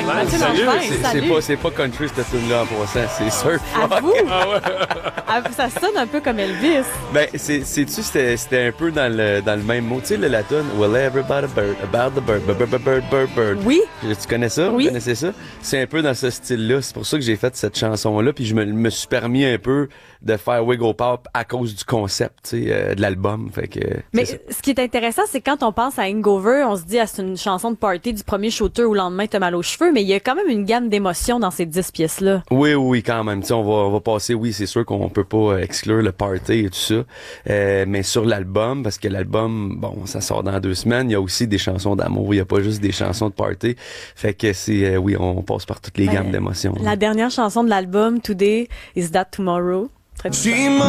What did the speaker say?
Mathieu Sérieux? Langevin, salut. C'est pas country cette tune-là en passant, c'est surf rock. À vous? Ça sonne un peu comme Elvis. Ben, sais-tu, c'était un peu dans le même mot. Tu sais, la tune Will everybody bird, about the bird, bird. Oui. Tu connais ça? Oui. Vous connaissez ça? C'est un peu dans ce style-là. C'est pour ça que j'ai fait cette chanson-là. Puis je me suis permis un peu de faire Wiggle Pop à cause du concept, tu sais, de l'album. Fait que. Mais ce qui est intéressant, c'est quand on pense à Hangover, on se dit, c'est une chanson de party du premier shooter au lendemain, t'as mal aux cheveux, mais il y a quand même une gamme d'émotions dans ces 10 pièces-là. Oui, quand même. Tu sais, on va passer, oui, c'est sûr qu'on peut pas exclure le party et tout ça. Mais sur l'album, parce que l'album, bon, ça sort dans 2 semaines, il y a aussi des chansons d'amour, il y a pas juste des chansons de party. Fait que c'est, oui, on passe par toutes les gammes d'émotions. La dernière chanson de l'album, Today is That Tomorrow. Très bien.